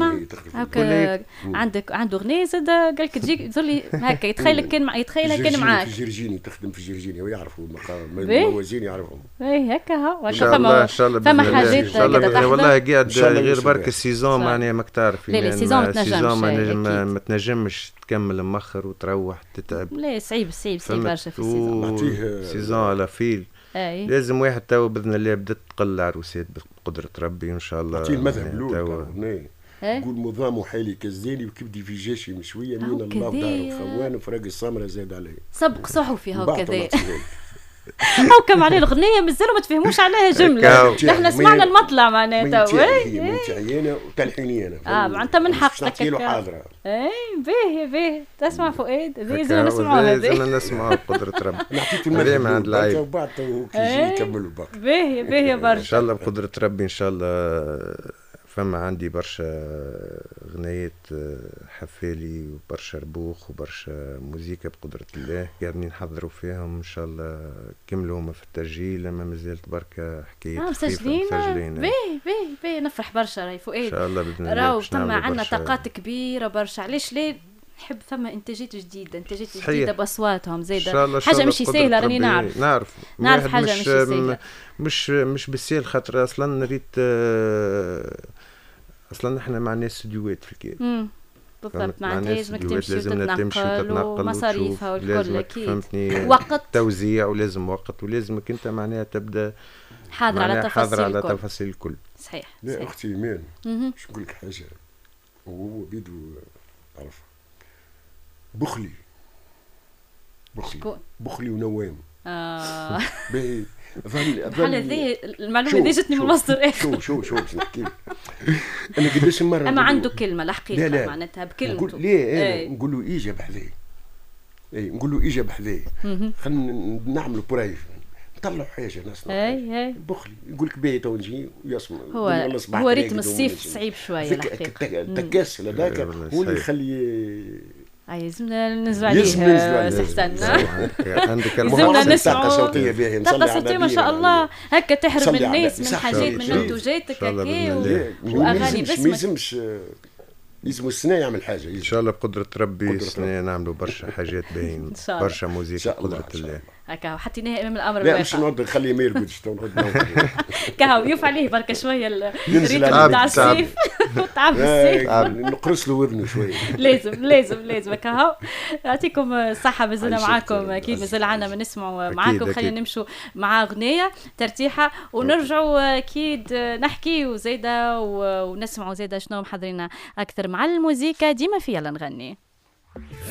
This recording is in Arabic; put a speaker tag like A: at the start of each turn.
A: الخدمه هكا عنده اغنيه زاد قال لك تجيك تقول لي هكا يتخيلك كان معاك
B: في جرجيني تخدم في جرجيني ويعرفوا الموازين يعرفهم.
A: اي هكا ها
C: ان شاء الله ان شاء الله
A: فما حاجات
C: ان شاء الله والله قاعد غير برك السيزون معناها ماك تعرف
A: لا السيزون
C: ما تنجمش تكمل مؤخر وتروح تتعب.
A: لا صعيب برشا في السيزون
C: سيزون على فيل. لازم واحد تو باذن الله بدات تقل العروسات بقدره ربي وان شاء الله.
B: نعطيه المذهب الاول نقول نظام حالي كالزاني وكبدي في جيشي مشويه من الله دار خوان وفراق السمره زاد عليه
A: سبق صحفي هكذا او كم عليه الاغنيه مازالوا ما تفهموش عليها جمله. احنا سمعنا المطلع معناتها
B: من تعيينه وتلحينيه
A: معناتها من حقك
B: نعطي له حاضره.
A: باهي تسمع فؤاد لازم نسمعوها
C: لازم نسمعوا بقدره ربي.
B: نعطيته المذهب عند العيب وبعد كيجي يكمل الباقي.
A: باهي برشا
C: ان شاء الله بقدره ربي ان شاء الله. فما عندي برشا غنيات حفالي وبرشا ربوخ وبرشا موزيكا بقدرة الله قاعدين نحضروا فيهم ان شاء الله كملوا هما في التسجيل. لما مازالت بركة حكاية
A: مسجلين. باهي نفرح برشا راهي فؤاد ان
C: شاء الله باذن الله.
A: راهو فما عندنا طاقات كبيرة برشا. علاش ليه نحب فما انتاجات جديده باصواتهم زايده حاجه مش سهله. راني نعرف حاجه مش سهله
C: مش بالسهل خاطر اصلا ريت اصلا احنا معنا استديوهات في الكيل
A: بالضبط. معناتها لازمك تمشي وتتنقل مصاريفها والكل اكيد وقت
C: توزيع ولازم وقت ولازمك انت معناها تبدا
A: حاضر على
C: تفاصيل الكل.
A: صحيح.
B: لا اختي ايمان باش نقول لك حاجه وهو بيدو تعرف بخلي ونوام. باهي
A: بحال هذه المعلومه اللي جاتني من مصدر اخر.
B: شو باش نحكي انا قداش مره
A: اما عنده كلمه الحقيقه معناتها بكلمته.
B: ليه نقول له ايجا بحذايا. نقول له ايجا بحذايا خلينا نعملوا برايف نطلعوا حاجه ناس بخلي يقول لك باهي تو نجي ويسمع
A: هو ريتم الصيف صعيب شويه الحقيقه.
B: التكاسل هذاك هو اللي يخلي
A: لازمنا ننزلوا عليه حسن.
B: عندك المهارات الطاقه الصوتيه باهي
A: الطاقه الصوتيه ما شاء الله هكا تحرم الناس من حاجات من منتوجاتك هكا واغاني بس
B: لازم السنة يعمل حاجة
C: إن شاء الله بقدرة ربي السنة نعملوا برشا حاجات باهين برشا موزيكا بقدرة الله.
A: هكا حطيناها امام الامر
B: الواقع. لا مش نقعد نخليه ما يرقدش تو نقعد
A: كهو يوف عليه بركه شويه الريتم تاع الصيف وتعب الصيف
B: نقرص له وذنه شويه.
A: لازم كهو. يعطيكم الصحه مازلنا معاكم اكيد مازال عندنا ما نسمعوا معاكم. خلينا نمشوا مع اغنيه ترتيحه ونرجعوا اكيد نحكي زاده ونسمعوا زاده شنو محضرين اكثر مع الموسيقى ديما فيها نغني.